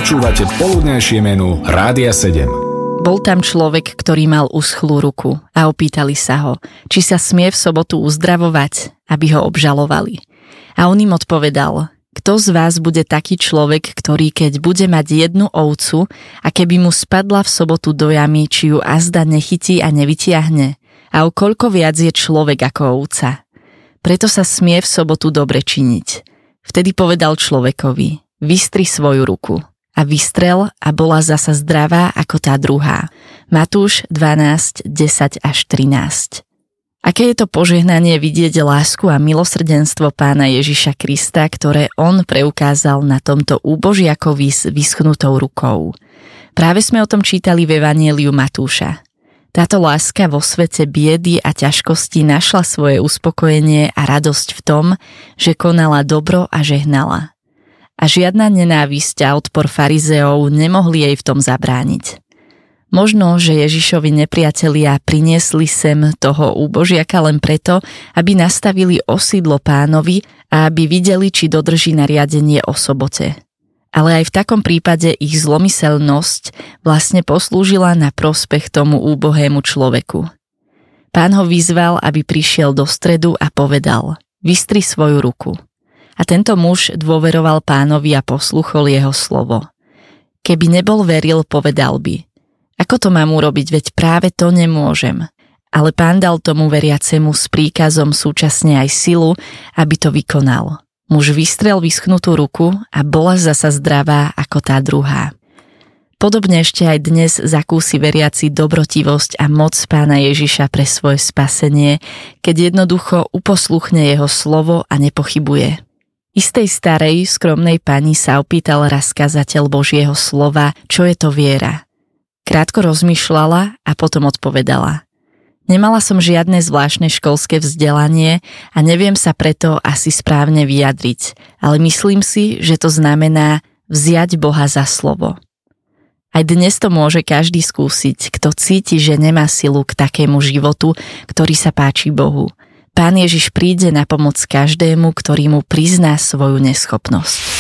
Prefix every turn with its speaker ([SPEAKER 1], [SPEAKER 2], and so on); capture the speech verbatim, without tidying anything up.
[SPEAKER 1] Počúvate poludnejšie menu Rádia sedem.
[SPEAKER 2] Bol tam človek, ktorý mal uschlú ruku a opýtali sa ho, či sa smie v sobotu uzdravovať, aby ho obžalovali. A on im odpovedal: kto z vás bude taký človek, ktorý keď bude mať jednu ovcu a keby mu spadla v sobotu do jamy, či ju azda nechytí a nevytiahne? A o koľko viac je človek ako ovca? Preto sa smie v sobotu dobre činiť. Vtedy povedal človekovi: vystri svoju ruku. A vystrel a bola zasa zdravá ako tá druhá. Matúš dvanásť, desať až trinásť. Aké je to požehnanie vidieť lásku a milosrdenstvo Pána Ježiša Krista, ktoré on preukázal na tomto úbožiakovi s vyschnutou rukou. Práve sme o tom čítali v Evanjeliu Matúša. Táto láska vo svete biedy a ťažkosti našla svoje uspokojenie a radosť v tom, že konala dobro a žehnala. A žiadna nenávisť a odpor farizeov nemohli jej v tom zabrániť. Možno, že Ježišovi nepriatelia priniesli sem toho úbožiaka len preto, aby nastavili osídlo Pánovi a aby videli, či dodrží nariadenie o sobote. Ale aj v takom prípade ich zlomyselnosť vlastne poslúžila na prospech tomu úbohému človeku. Pán ho vyzval, aby prišiel do stredu a povedal: vystri svoju ruku. A tento muž dôveroval Pánovi a poslúchol jeho slovo. Keby nebol veril, povedal by: ako to mám urobiť, veď práve to nemôžem. Ale Pán dal tomu veriacemu s príkazom súčasne aj silu, aby to vykonal. Muž vystrel vyschnutú ruku a bola zasa zdravá ako tá druhá. Podobne ešte aj dnes zakúsi veriaci dobrotivosť a moc Pána Ježiša pre svoje spasenie, keď jednoducho uposluchne jeho slovo a nepochybuje. Istej starej, skromnej pani sa opýtal raz kazateľ Božieho slova, čo je to viera. Krátko rozmýšľala a potom odpovedala: nemala som žiadne zvláštne školské vzdelanie a neviem sa preto asi správne vyjadriť, ale myslím si, že to znamená vziať Boha za slovo. Aj dnes to môže každý skúsiť, kto cíti, že nemá silu k takému životu, ktorý sa páči Bohu. Pán Ježiš príde na pomoc každému, ktorý mu prizná svoju neschopnosť.